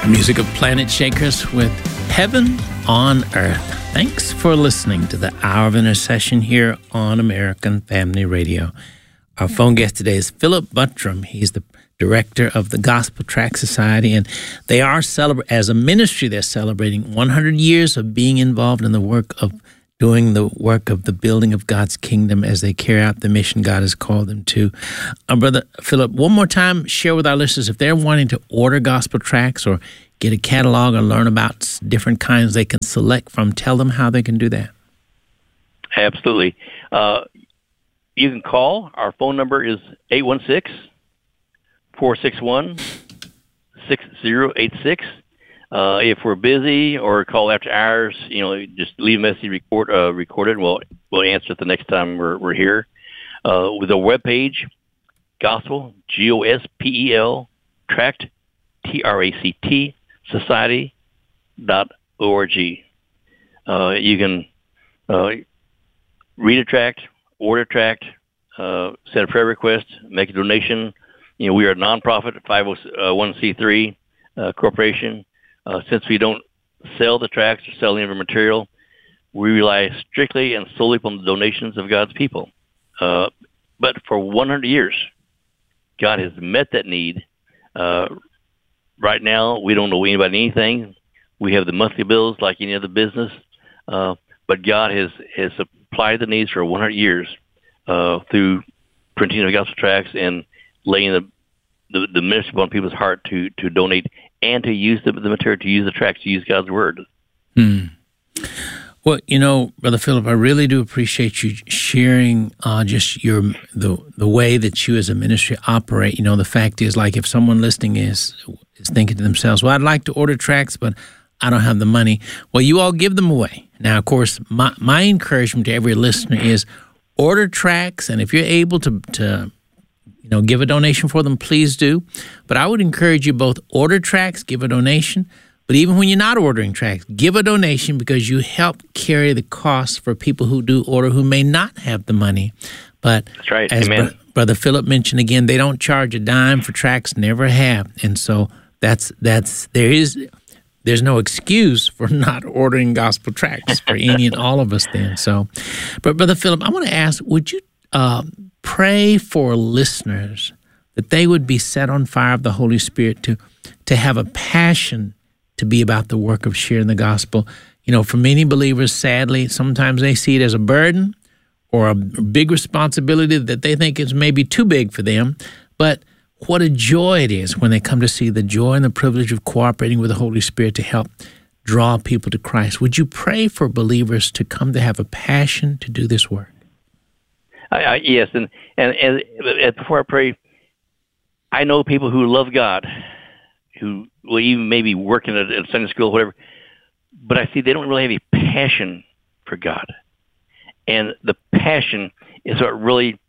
Music of Planet Shakers with Heaven on Earth. Thanks for listening to the Hour of Intercession here on American Family Radio. Our phone guest today is Philip Buttram. He's the director of the Gospel Tract Society, and they are as a ministry, they're celebrating 100 years of being involved in the work of doing the work of the building of God's kingdom as they carry out the mission God has called them to. Brother Philip, one more time, share with our listeners, if they're wanting to order gospel tracts or get a catalog or learn about different kinds they can select from, tell them how they can do that. Absolutely. You can call. Our phone number is 816-461-6086. If we're busy or call after hours, just leave a message, record it, and we'll answer it the next time we're here. With a webpage, Gospel, Gospel, Tract, Tract, Society.org. You can read a tract, order a tract, send a prayer request, make a donation. We are a nonprofit, 501c3 corporation. Since we don't sell the tracts or sell any of our material, we rely strictly and solely upon the donations of God's people. But for 100 years, God has met that need. Right now, we don't owe anybody anything. We have the monthly bills like any other business. But God has supplied the needs for 100 years through printing of gospel tracts and laying the ministry upon people's heart to donate and to use the material, to use the tracts, to use God's word. Well, Brother Philip, I really do appreciate you sharing just the way that you as a ministry operate. The fact is, like, if someone listening is thinking to themselves, well, I'd like to order tracts, but I don't have the money. Well, you all give them away. Now, of course, my encouragement to every listener is order tracts, and if you're able to give a donation for them, please do. But I would encourage you both order tracts, give a donation. But even when you're not ordering tracts, give a donation because you help carry the costs for people who do order who may not have the money. But that's right. As Amen. Brother Philip mentioned again, they don't charge a dime for tracts, never have. And so there's no excuse for not ordering gospel tracts for any and all of us then. So, but Brother Philip, I want to ask, would you pray for listeners that they would be set on fire of the Holy Spirit to have a passion to be about the work of sharing the gospel? For many believers, sadly, sometimes they see it as a burden or a big responsibility that they think is maybe too big for them. But what a joy it is when they come to see the joy and the privilege of cooperating with the Holy Spirit to help draw people to Christ. Would you pray for believers to come to have a passion to do this work? Yes, and before I pray, I know people who love God, who will even maybe working at Sunday school, whatever, but I see they don't really have a passion for God. And the passion is what really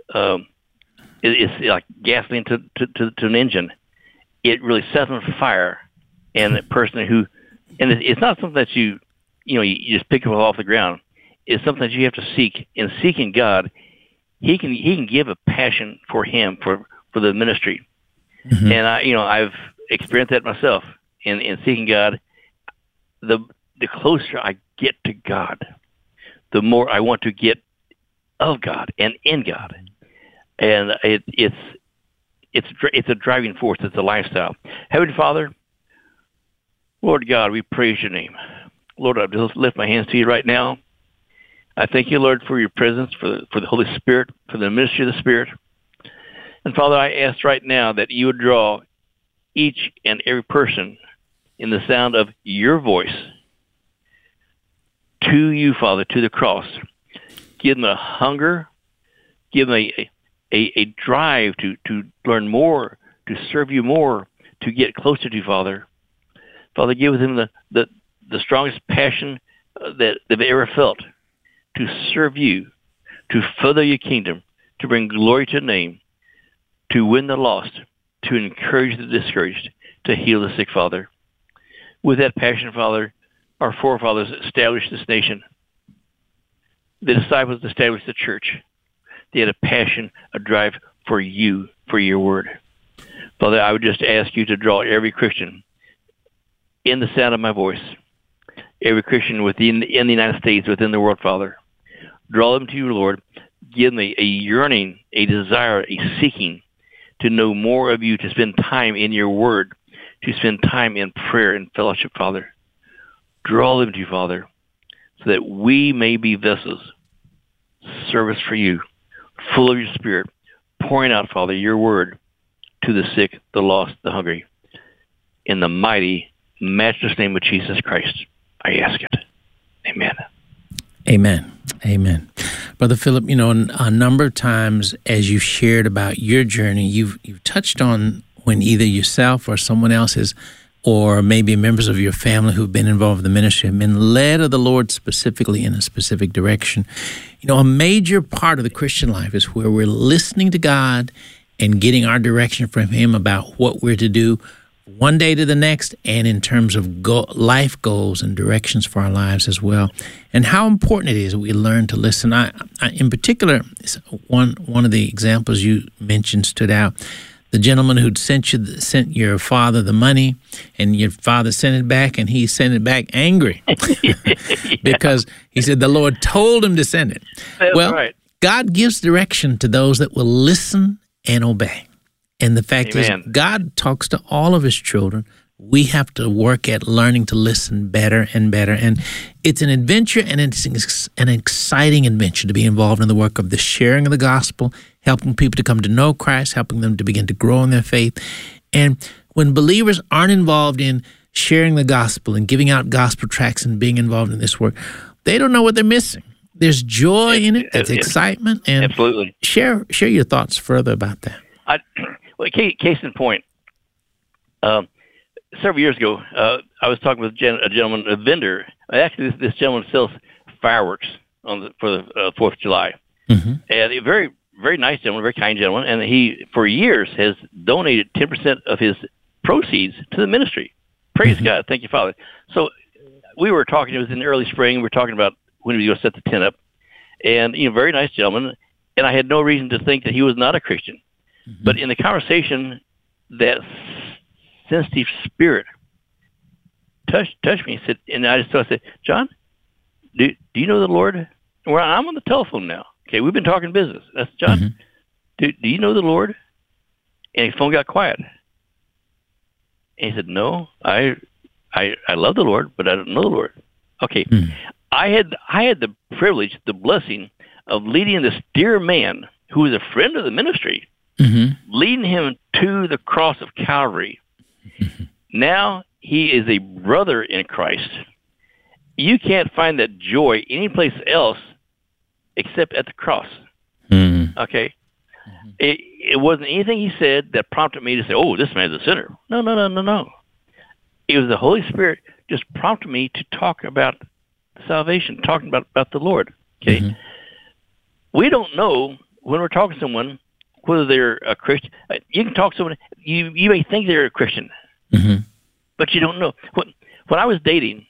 is like gasoline to an engine. It really sets on fire, and the person and it's not something that you just pick up off the ground. It's something that you have to seek. In seeking God, He can give a passion for Him, for the ministry. Mm-hmm. And I've experienced that myself in seeking God. The closer I get to God, the more I want to get of God and in God. And it's a driving force. It's a lifestyle. Heavenly Father, Lord God, we praise your name. Lord, I just lift my hands to you right now. I thank you, Lord, for your presence, for the Holy Spirit, for the ministry of the Spirit. And Father, I ask right now that you would draw each and every person in the sound of your voice to you, Father, to the cross. Give them a hunger, give them a drive to learn more, to serve you more, to get closer to you, Father. Father, give them the strongest passion that they've ever felt to serve you, to further your kingdom, to bring glory to your name, to win the lost, to encourage the discouraged, to heal the sick, Father. With that passion, Father, our forefathers established this nation. The disciples established the church. They had a passion, a drive for you, for your word. Father, I would just ask you to draw every Christian in the sound of my voice. Every Christian in the United States, within the world, Father. Draw them to you, Lord. Give them a yearning, a desire, a seeking to know more of you, to spend time in your word, to spend time in prayer and fellowship, Father. Draw them to you, Father, so that we may be vessels, service for you, full of your Spirit, pouring out, Father, your word to the sick, the lost, the hungry. In the mighty, matchless name of Jesus Christ, I ask it. Amen. Amen. Amen. Brother Philip, a number of times as you've shared about your journey, you've touched on when either yourself or someone else has, or maybe members of your family who've been involved in the ministry, have been led of the Lord specifically in a specific direction. A major part of the Christian life is where we're listening to God and getting our direction from Him about what we're to do one day to the next, and in terms of life goals and directions for our lives as well, and how important it is that we learn to listen. I in particular, one of the examples you mentioned stood out. The gentleman who'd sent your father the money, and your father sent it back, and he sent it back angry because he said the Lord told him to send it. That's right. God gives direction to those that will listen and obey. And the fact Amen. is, God talks to all of His children. We have to work at learning to listen better and better. And it's an adventure, and it's an exciting adventure to be involved in the work of the sharing of the gospel, helping people to come to know Christ, helping them to begin to grow in their faith. And when believers aren't involved in sharing the gospel and giving out gospel tracts and being involved in this work, they don't know what they're missing. There's joy in it. There's excitement. And absolutely. Share your thoughts further about that. Case in point, several years ago, I was talking with a gentleman, a vendor. Actually, this gentleman sells fireworks for the 4th of July. Mm-hmm. And a very, very nice gentleman, very kind gentleman. And he, for years, has donated 10% of his proceeds to the ministry. Praise mm-hmm. God. Thank you, Father. So we were talking, it was in the early spring, we were talking about when we were going to set the tent up. And, very nice gentleman. And I had no reason to think that he was not a Christian. Mm-hmm. But in the conversation, that sensitive spirit touched me. Said, and I said, John, do you know the Lord? Well, I'm on the telephone now. Okay, we've been talking business. That's John. Mm-hmm. Do you know the Lord? And his phone got quiet. And he said, no, I love the Lord, but I don't know the Lord. Okay, mm-hmm. I had the privilege, the blessing of leading this dear man who was a friend of the ministry. Mm-hmm. Leading him to the cross of Calvary. Mm-hmm. Now he is a brother in Christ. You can't find that joy anyplace else except at the cross. Mm-hmm. Okay? Mm-hmm. It wasn't anything he said that prompted me to say, oh, this man's a sinner. No. It was the Holy Spirit just prompted me to talk about salvation, talking about the Lord. Okay? Mm-hmm. We don't know when we're talking to someone whether they're a Christian. You can talk to someone, you may think they're a Christian, mm-hmm. but you don't know. When I was dating,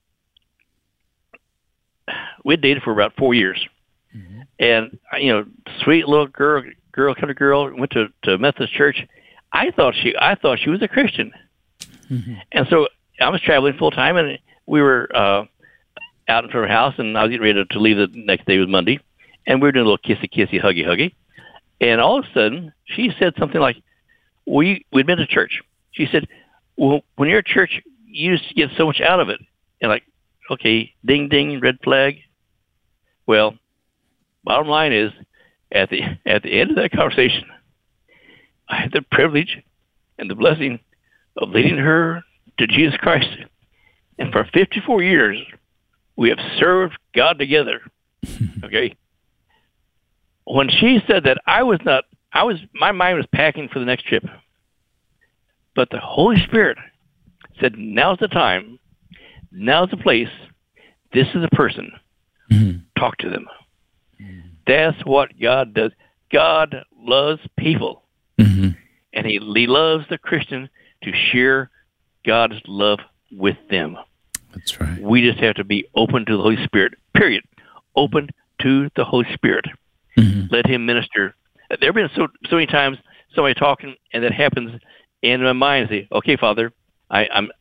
we had dated for about 4 years. Mm-hmm. And, sweet little country girl, went to Methodist church. I thought she was a Christian. Mm-hmm. And so I was traveling full time, and we were out in front of her house, and I was getting ready to leave the next day. It was Monday. And we were doing a little kissy, huggy. And all of a sudden, she said something like, we'd been to church. She said, well, when you're at church, you just get so much out of it. And like, okay, ding, ding, red flag. Well, bottom line is, at the end of that conversation, I had the privilege and the blessing of leading her to Jesus Christ. And for 54 years, we have served God together. Okay? When she said that, my mind was packing for the next trip. But the Holy Spirit said, now's the time, now's the place, this is the person, mm-hmm. talk to them. Mm-hmm. That's what God does. God loves people. Mm-hmm. And he loves the Christian to share God's love with them. That's right. We just have to be open to the Holy Spirit, period. Open to the Holy Spirit. Mm-hmm. Let him minister. There have been so many times somebody talking, and that happens, and in my mind I say, okay, Father, I'm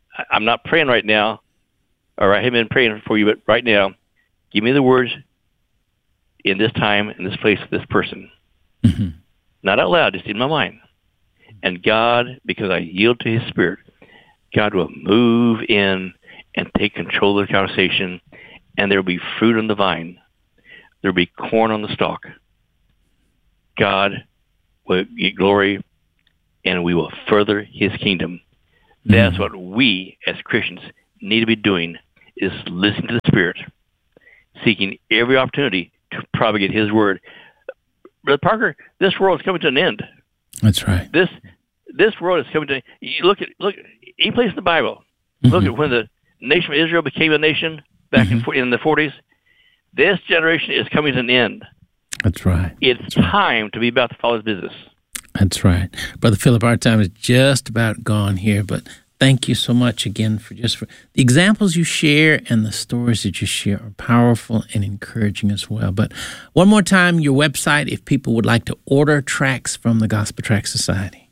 I'm not praying right now, or I haven't been praying for you, but right now, give me the words in this time, in this place, with this person. Mm-hmm. Not out loud, just in my mind. And God, because I yield to His Spirit, God will move in and take control of the conversation, and there will be fruit on the vine. There will be corn on the stalk. God will get glory, and we will further His kingdom. Mm-hmm. That's what we, as Christians, need to be doing, is listening to the Spirit, seeking every opportunity to propagate His word. Brother Parker, this world is coming to an end. That's right. This world is coming to. You look any place in the Bible. Mm-hmm. Look at when the nation of Israel became a nation back mm-hmm. in the 40s. This generation is coming to an end. That's right. It's time to be about the Father's business. That's right, Brother Philip. Our time is just about gone here, but thank you so much again for the examples you share and the stories that you share are powerful and encouraging as well. But one more time, your website, if people would like to order tracts from the Gospel Tract Society.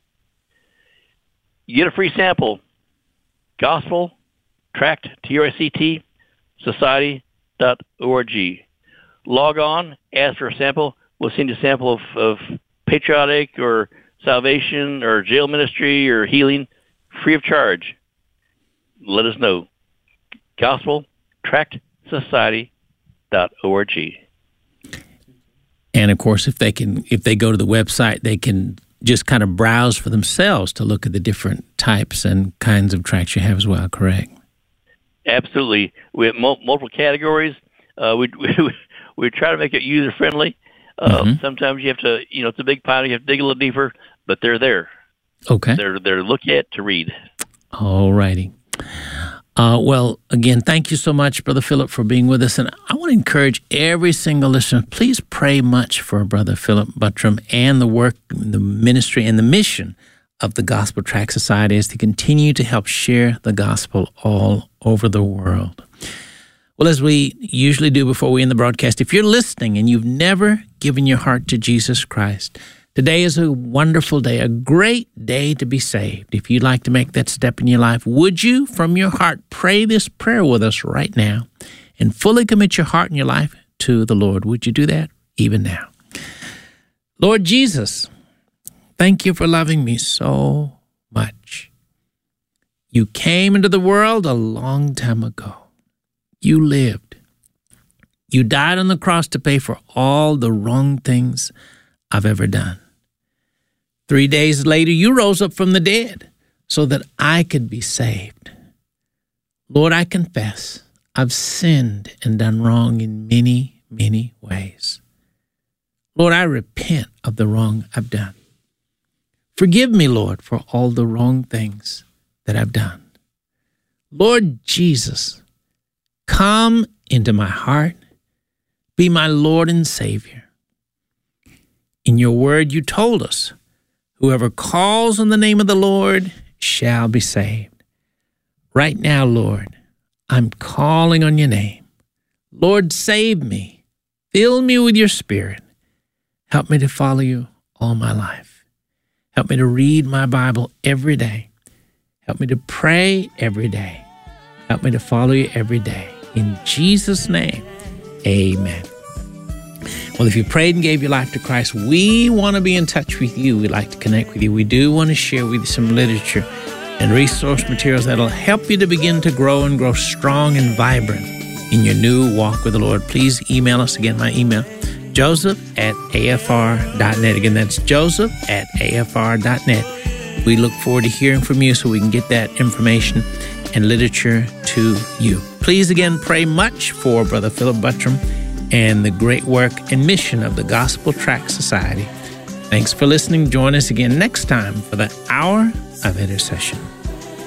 You get a free sample. Gospel Tract, TRCT, society.org. Log on, ask for a sample. We'll send you a sample of patriotic or salvation or jail ministry or healing, free of charge. Let us know. Gospel Tract Society.org. And of course, if they go to the website, they can just kind of browse for themselves to look at the different types and kinds of tracts you have as well, correct? Absolutely. We have multiple categories. We try to make it user-friendly. Mm-hmm. Sometimes you have to, it's a big pile, you have to dig a little deeper, but they're there. Okay. They're to look at, to read. All righty. Well, again, thank you so much, Brother Philip, for being with us. And I want to encourage every single listener, please pray much for Brother Philip Buttram and the work, the ministry, and the mission of the Gospel Tract Society is to continue to help share the gospel all over the world. Well, as we usually do before we end the broadcast, if you're listening and you've never given your heart to Jesus Christ, today is a wonderful day, a great day to be saved. If you'd like to make that step in your life, would you, from your heart, pray this prayer with us right now and fully commit your heart and your life to the Lord? Would you do that even now? Lord Jesus, thank you for loving me so much. You came into the world a long time ago. You lived. You died on the cross to pay for all the wrong things I've ever done. 3 days later, you rose up from the dead so that I could be saved. Lord, I confess I've sinned and done wrong in many, many ways. Lord, I repent of the wrong I've done. Forgive me, Lord, for all the wrong things that I've done. Lord Jesus, come into my heart. Be my Lord and Savior. In your word, you told us, whoever calls on the name of the Lord shall be saved. Right now, Lord, I'm calling on your name. Lord, save me. Fill me with your Spirit. Help me to follow you all my life. Help me to read my Bible every day. Help me to pray every day. Help me to follow you every day. In Jesus' name, amen. Well, if you prayed and gave your life to Christ, we want to be in touch with you. We'd like to connect with you. We do want to share with you some literature and resource materials that will help you to begin to grow and grow strong and vibrant in your new walk with the Lord. Please email us. Again, my email, joseph@afr.net. Again, that's joseph@afr.net. We look forward to hearing from you so we can get that information and literature to you. Please again pray much for Brother Philip Buttram and the great work and mission of the Gospel Tract Society. Thanks for listening. Join us again next time for the Hour of Intercession.